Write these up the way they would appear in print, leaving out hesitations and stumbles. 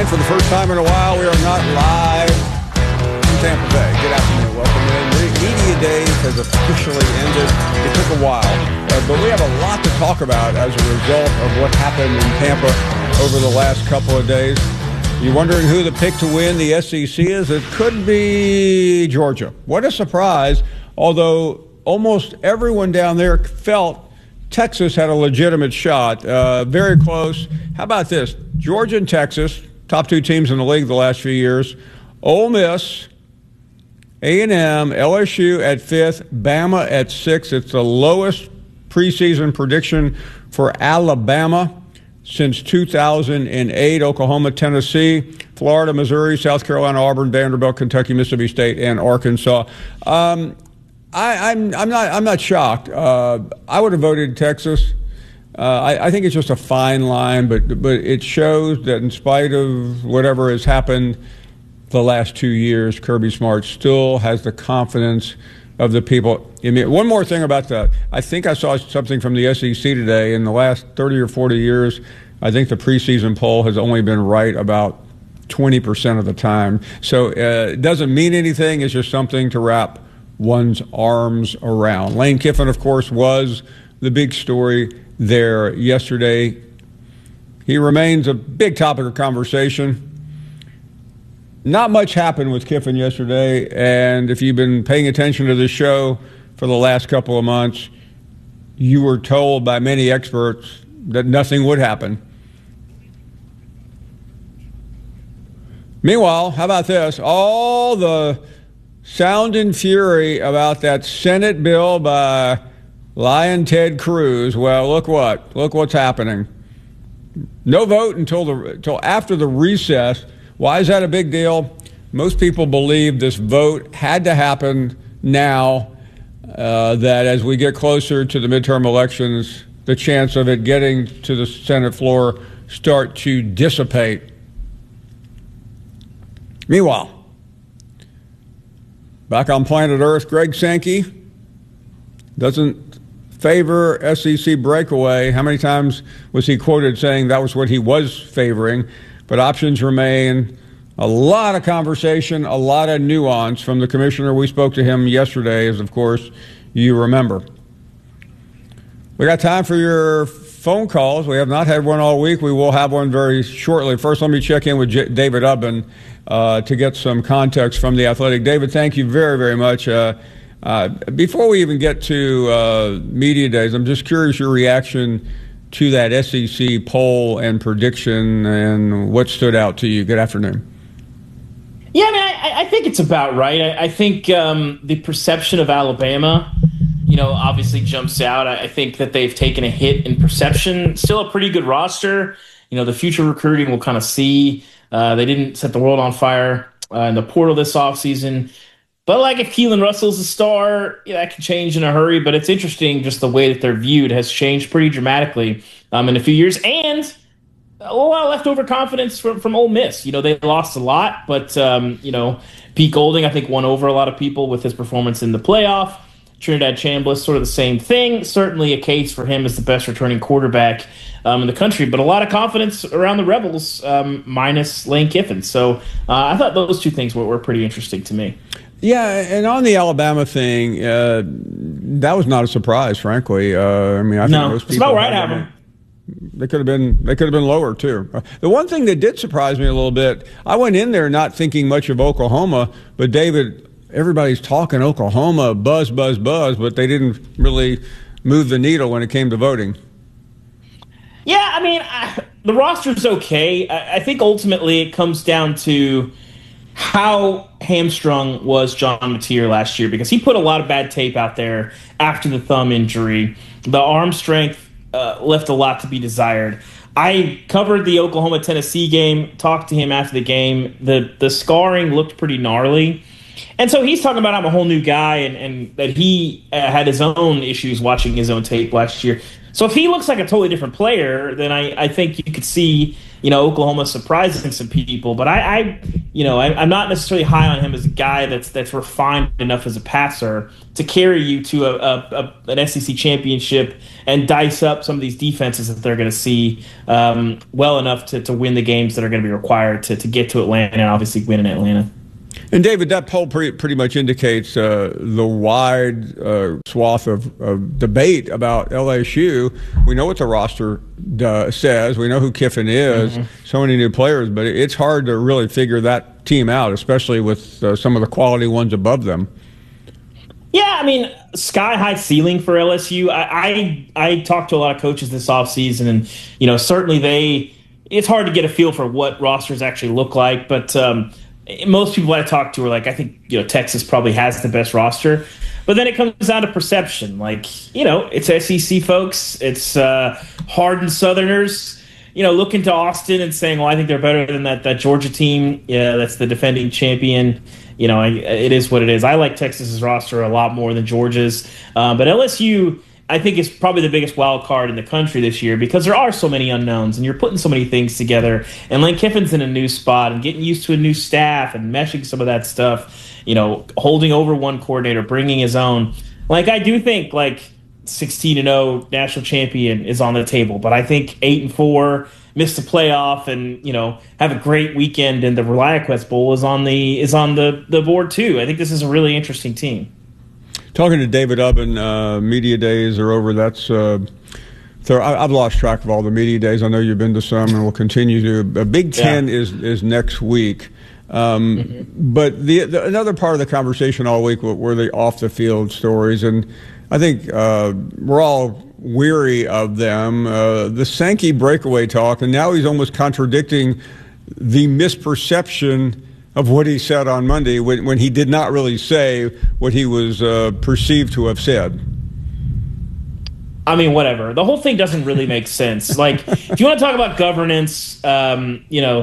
for the first time in a while, we are not live in Tampa Bay. Good afternoon. Welcome in. Media Days has officially ended. It took a while, but we have a lot to talk about as a result of what happened in Tampa over the last couple of days. You're wondering who the pick to win the SEC is? It could be Georgia. What a surprise, although almost everyone down there felt Texas had a legitimate shot. Very close. How about this? Georgia and Texas, top two teams in the league the last few years. Ole Miss, A&M, LSU at 5th, Bama at 6th. It's the lowest preseason prediction for Alabama since 2008. Oklahoma, Tennessee, Florida, Missouri, South Carolina, Auburn, Vanderbilt, Kentucky, Mississippi State, and Arkansas. I'm not shocked. I would have voted Texas. I think it's just a fine line, but it shows that in spite of whatever has happened the last 2 years, Kirby Smart still has the confidence of the people. I mean, one more thing about that. I think I saw something from the SEC today. In the last 30 or 40 years, I think the preseason poll has only been right about 20% of the time. So it doesn't mean anything. It's just something to wrap one's arms around. Lane Kiffin, of course, was the big story there yesterday. He remains a big topic of conversation. Not much happened with Kiffin yesterday, and if you've been paying attention to this show for the last couple of months, you were told by many experts that nothing would happen. Meanwhile, how about this? All the sound and fury about that Senate bill by Lion Ted Cruz. Well, look what's happening. No vote until after the recess. Why is that a big deal? Most people believe this vote had to happen now, that as we get closer to the midterm elections, the chance of it getting to the Senate floor start to dissipate. Meanwhile, back on planet Earth, Greg Sankey doesn't favor SEC breakaway. How many times was he quoted saying that was what he was favoring? But options remain. A lot of conversation, a lot of nuance from the commissioner. We spoke to him yesterday, as of course you remember. We got time for your phone calls. We have not had one all week. We will have one very shortly. First, let me check in with David Ubben to get some context from The Athletic. David, thank you very, very much. Before we even get to media days, I'm just curious your reaction to that SEC poll and prediction and what stood out to you. Good afternoon. Yeah, I mean, I think it's about right. I think the perception of Alabama, obviously jumps out. I think that they've taken a hit in perception. Still a pretty good roster. The future recruiting we'll kind of see. They didn't set the world on fire in the portal this offseason. But if Keelan Russell's a star, that can change in a hurry. But it's interesting just the way that they're viewed has changed pretty dramatically in a few years. And a lot of leftover confidence from Ole Miss. They lost a lot, but, Pete Golding, I think, won over a lot of people with his performance in the playoff. Trinidad Chambliss, sort of the same thing. Certainly a case for him as the best returning quarterback in the country, but a lot of confidence around the Rebels, minus Lane Kiffin. So I thought those two things were pretty interesting to me. Yeah, and on the Alabama thing, that was not a surprise, frankly. I think most people. It's about right, Adam. They could have been lower too. The one thing that did surprise me a little bit, I went in there not thinking much of Oklahoma, but David, everybody's talking Oklahoma, buzz, but they didn't really move the needle when it came to voting. Yeah, I mean, the roster's okay. I think ultimately it comes down to how hamstrung was John Mateer last year, because he put a lot of bad tape out there after the thumb injury. The arm strength left a lot to be desired. I covered the Oklahoma-Tennessee game, talked to him after the game. The scarring looked pretty gnarly. And so he's talking about I'm a whole new guy and that he had his own issues watching his own tape last year. So if he looks like a totally different player, then I think you could see, Oklahoma surprising some people. But I I'm not necessarily high on him as a guy that's refined enough as a passer to carry you to an SEC championship and dice up some of these defenses that they're going to see well enough to win the games that are going to be required to get to Atlanta and obviously win in Atlanta. And David, that poll pretty much indicates the wide swath of debate about LSU. We know what the roster says. We know who Kiffin is. So many new players, but it's hard to really figure that team out, especially with some of the quality ones above them. Yeah, I mean, sky-high ceiling for LSU. I talked to a lot of coaches this offseason, and, certainly it's hard to get a feel for what rosters actually look like, but most people I talk to are like, I think, Texas probably has the best roster. But then it comes down to perception. Like, it's SEC folks. It's hardened Southerners, looking to Austin and saying, well, I think they're better than that Georgia team. Yeah, that's the defending champion. It is what it is. I like Texas's roster a lot more than Georgia's. But LSU, I think, is probably the biggest wild card in the country this year because there are so many unknowns and you're putting so many things together. And Lane Kiffin's in a new spot and getting used to a new staff and meshing some of that stuff, holding over one coordinator, bringing his own. Like, I do think, 16-0 national champion is on the table, but I think 8-4, miss the playoff and, have a great weekend in the ReliaQuest Bowl is on the board too. I think this is a really interesting team. Talking to David Ubben, media days are over. I've lost track of all the media days. I know you've been to some and will continue to. Big Ten is next week. But another part of the conversation all week were the off-the-field stories, and I think we're all weary of them. The Sankey breakaway talk, and now he's almost contradicting the misperception of what he said on Monday when he did not really say what he was perceived to have said. I mean, whatever. The whole thing doesn't really make sense. Like, if you want to talk about governance, to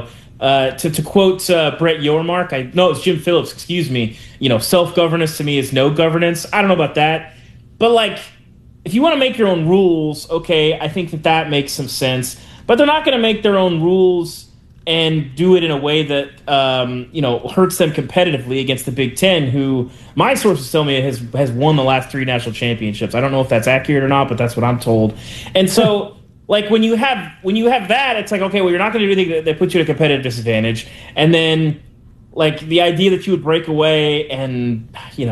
quote Brett Yormark, no, it's Jim Phillips, excuse me, self-governance to me is no governance. I don't know about that. But, if you want to make your own rules, okay, I think that makes some sense. But they're not going to make their own rules and do it in a way that, hurts them competitively against the Big Ten, who my sources tell me has won the last 3 national championships. I don't know if that's accurate or not, but that's what I'm told. And so, when you have that, it's like, okay, well, you're not going to do anything that puts you at a competitive disadvantage. And then, the idea that you would break away and,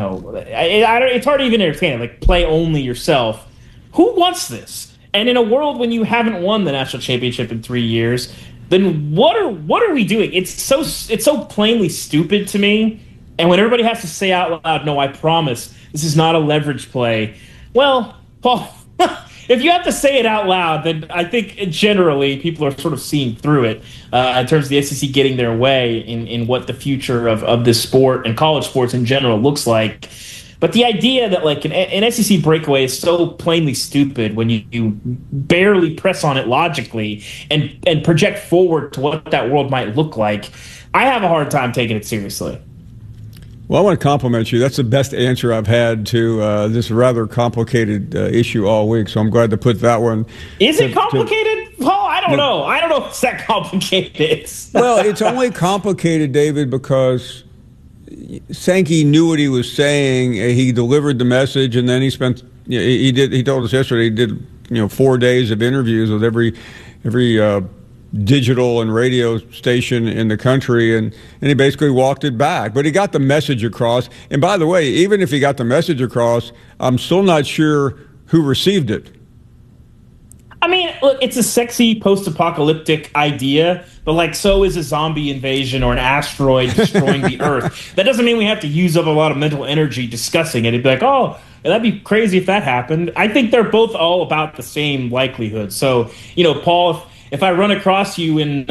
it's hard to even entertain it. Play only yourself. Who wants this? And in a world when you haven't won the national championship in 3 years, then what are we doing? It's so plainly stupid to me. And when everybody has to say out loud, no, I promise, this is not a leverage play. Well, Paul, if you have to say it out loud, then I think generally people are sort of seeing through it in terms of the SEC getting their way in what the future of this sport and college sports in general looks like. But the idea that an SEC breakaway is so plainly stupid when you barely press on it logically and project forward to what that world might look like, I have a hard time taking it seriously. Well, I want to compliment you. That's the best answer I've had to this rather complicated issue all week, so I'm glad to put that one. Is it complicated? Paul, I don't know. I don't know if it's that complicated. Well, it's only complicated, David, because Sankey knew what he was saying. He delivered the message, and then he spent. He told us yesterday he did 4 days of interviews with every digital and radio station in the country, and he basically walked it back. But he got the message across. And by the way, even if he got the message across, I'm still not sure who received it. I mean, look, it's a sexy post-apocalyptic idea, but so is a zombie invasion or an asteroid destroying the Earth. That doesn't mean we have to use up a lot of mental energy discussing it. It'd be like, oh, that'd be crazy if that happened. I think they're both all about the same likelihood. So, Paul, if I run across you in,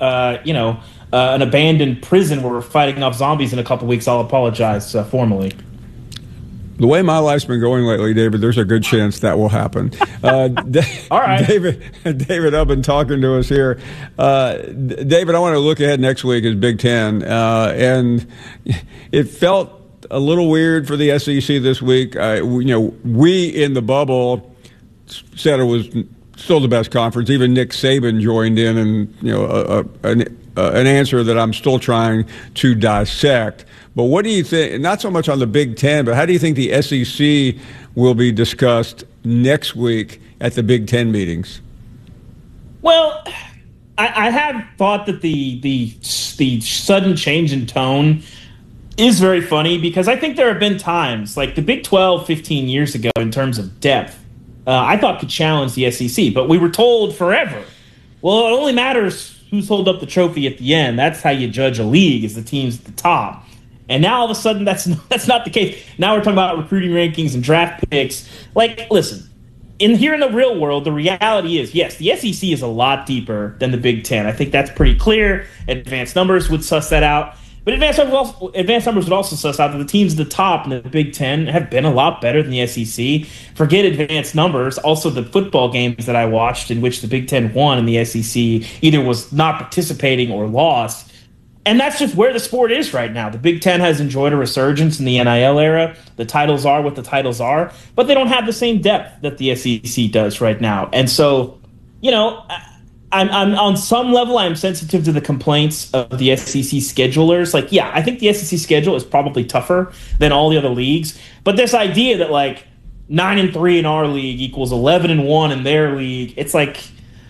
an abandoned prison where we're fighting off zombies in a couple weeks, I'll apologize formally. The way my life's been going lately, David, there's a good chance that will happen. All right. David Ubben talking to us here. David, I want to look ahead next week as Big Ten. And it felt a little weird for the SEC this week. We in the bubble said it was still the best conference. Even Nick Saban joined in, and an answer that I'm still trying to dissect. But what do you think? Not so much on the Big Ten, but how do you think the SEC will be discussed next week at the Big Ten meetings? Well, I have thought that the sudden change in tone is very funny, because I think there have been times, like the Big 12 15 years ago in terms of depth, I thought could challenge the SEC. But we were told forever, well, it only matters who's holding up the trophy at the end. That's how you judge a league, is the teams at the top. And now all of a sudden that's not the case. Now we're talking about recruiting rankings and draft picks. Like, listen, here in the real world, the reality is, yes, the SEC is a lot deeper than the Big Ten. I think that's pretty clear. Advanced numbers would suss that out. But advanced numbers would also suss out that the teams at the top in the Big Ten have been a lot better than the SEC. Forget advanced numbers. Also, the football games that I watched in which the Big Ten won and the SEC either was not participating or lost. And that's just where the sport is right now. The Big Ten has enjoyed a resurgence in the NIL era. The titles are what the titles are, but they don't have the same depth that the SEC does right now. And so, I'm on some level, I'm sensitive to the complaints of the SEC schedulers. Like, yeah, I think the SEC schedule is probably tougher than all the other leagues. But this idea that, like, 9-3 in our league equals 11-1 in their league, it's like,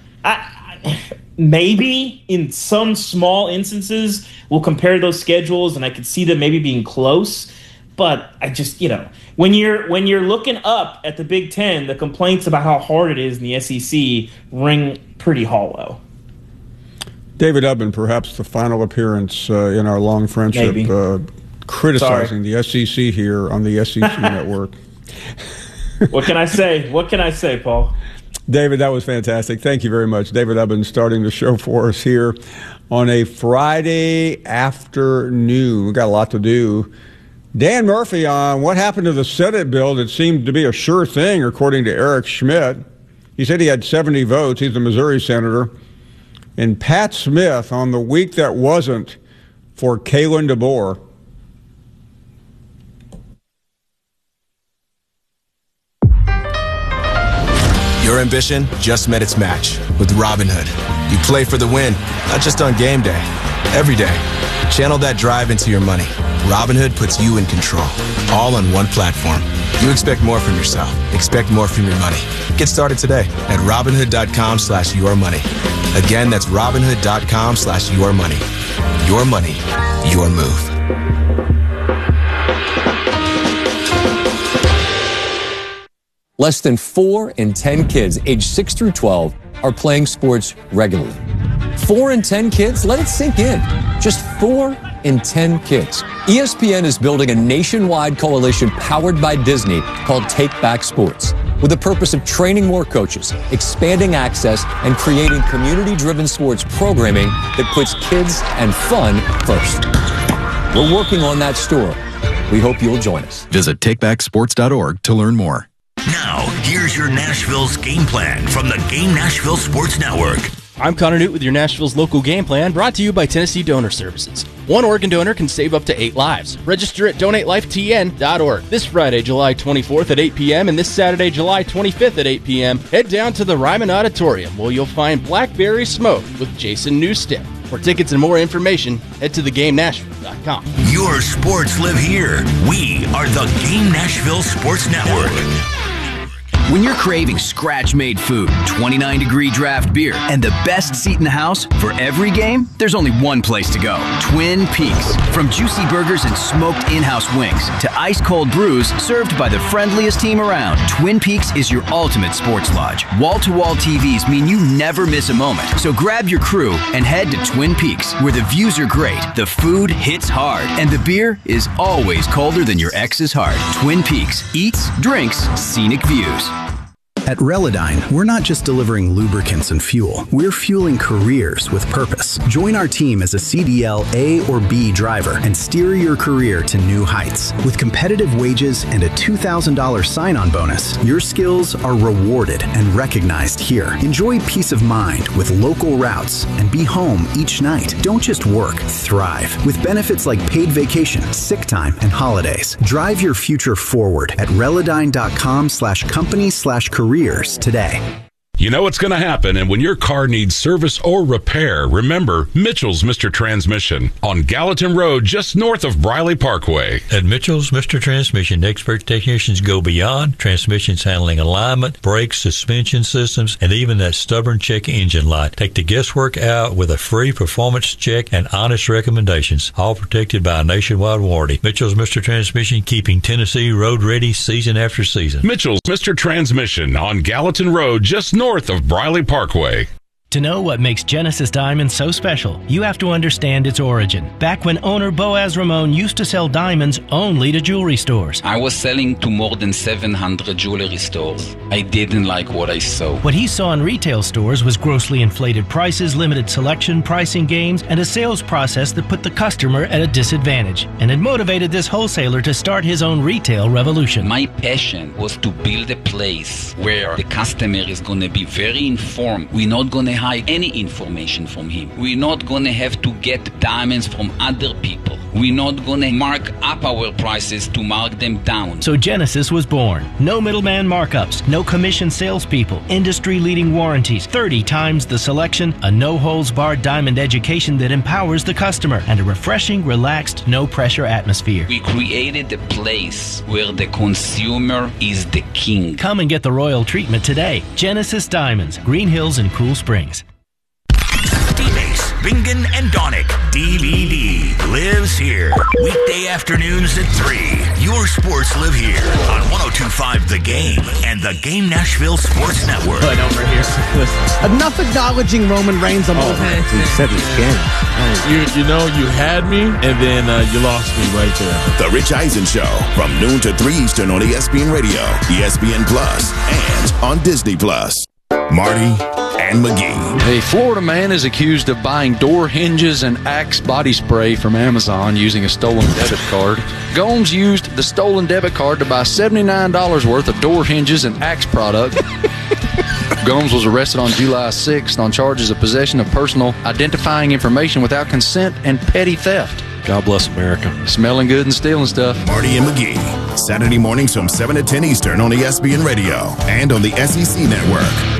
maybe in some small instances we'll compare those schedules, and I could see them maybe being close. But I just, when you're looking up at the Big Ten, the complaints about how hard it is in the SEC ring pretty hollow. David Ubben, perhaps the final appearance in our long friendship, criticizing the SEC here on the SEC Network. What can I say, Paul? David, that was fantastic. Thank you very much. David Ubben starting the show for us here on a Friday afternoon. We've got a lot to do. Dan Murphy on what happened to the Senate bill that seemed to be a sure thing, according to Eric Schmidt. He said he had 70 votes. He's the Missouri senator. And Pat Smith on the week that wasn't for Kalen DeBoer. Your ambition just met its match with Robinhood. You play for the win, not just on game day, every day. Channel that drive into your money. Robinhood puts you in control, all on one platform. You expect more from yourself. Expect more from your money. Get started today at Robinhood.com/yourmoney. Again, that's Robinhood.com/yourmoney. Your money, your move. Less than 4 in 10 kids aged 6 through 12 are playing sports regularly. 4 in 10 kids? Let it sink in. Just 4 in 10 kids. ESPN is building a nationwide coalition powered by Disney called Take Back Sports, with the purpose of training more coaches, expanding access, and creating community-driven sports programming that puts kids and fun first. We're working on that story. We hope you'll join us. Visit takebacksports.org to learn more. Now, here's your Nashville's game plan from the Game Nashville Sports Network. I'm Connor Newt with your Nashville's local game plan, brought to you by Tennessee Donor Services. One organ donor can save up to 8 lives. Register at donatelifetn.org. This Friday, July 24th at 8 p.m. and this Saturday, July 25th at 8 p.m., head down to the Ryman Auditorium, where you'll find Blackberry Smoke with Jason Newsted. For tickets and more information, head to theGameNashville.com. Your sports live here. We are the Game Nashville Sports Network. When you're craving scratch-made food, 29-degree draft beer, and the best seat in the house for every game, there's only one place to go. Twin Peaks. From juicy burgers and smoked in-house wings to ice-cold brews served by the friendliest team around, Twin Peaks is your ultimate sports lodge. Wall-to-wall TVs mean you never miss a moment. So grab your crew and head to Twin Peaks, where the views are great, the food hits hard, and the beer is always colder than your ex's heart. Twin Peaks. Eats, drinks, scenic views. At Relodyne, we're not just delivering lubricants and fuel. We're fueling careers with purpose. Join our team as a CDL A or B driver and steer your career to new heights. With competitive wages and a $2,000 sign-on bonus, your skills are rewarded and recognized here. Enjoy peace of mind with local routes and be home each night. Don't just work, thrive. With benefits like paid vacation, sick time, and holidays. Drive your future forward at Relodyne.com/company/careers today. You know what's going to happen, and when your car needs service or repair, remember Mitchell's Mr. Transmission on Gallatin Road, just north of Briley Parkway. At Mitchell's Mr. Transmission, expert technicians go beyond transmissions handling alignment, brakes, suspension systems, and even that stubborn check engine light. Take the guesswork out with a free performance check and honest recommendations, all protected by a nationwide warranty. Mitchell's Mr. Transmission, keeping Tennessee road ready season after season. Mitchell's Mr. Transmission on Gallatin Road, just north of Briley Parkway. To know what makes Genesis Diamonds so special, you have to understand its origin. Back when owner Boaz Ramon used to sell diamonds only to jewelry stores. I was selling to more than 700 jewelry stores. I didn't like what I saw. What he saw in retail stores was grossly inflated prices, limited selection, pricing games, and a sales process that put the customer at a disadvantage. And it motivated this wholesaler to start his own retail revolution. My passion was to build a place where the customer is going to be very informed. We're not going to hide any information from him. We're not going to have to get diamonds from other people. We're not going to mark up our prices to mark them down. So Genesis was born. No middleman markups, no commission salespeople, industry-leading warranties, 30 times the selection, a no-holds-barred diamond education that empowers the customer, and a refreshing, relaxed, no-pressure atmosphere. We created a place where the consumer is the king. Come and get the royal treatment today. Genesis Diamonds, Green Hills and Cool Springs. D-Base, Bingen and Donick, DVD, lives here. Weekday afternoons at 3. Your sports live here on 102.5 The Game and the Game Nashville Sports Network. Put over here. Enough acknowledging Roman Reigns on both hands. He said it again. You know, you had me, and then you lost me right there. The Rich Eisen Show, from noon to 3 Eastern on ESPN Radio, ESPN Plus, and on Disney Plus. Marty and McGee. A Florida man is accused of buying door hinges and Axe body spray from Amazon using a stolen debit card. Gomes used the stolen debit card to buy $79 worth of door hinges and Axe product. Gomes was arrested on July 6th on charges of possession of personal identifying information without consent and petty theft. God bless America. Smelling good and stealing stuff. Marty and McGee, Saturday mornings from 7 to 10 Eastern on ESPN Radio and on the SEC Network.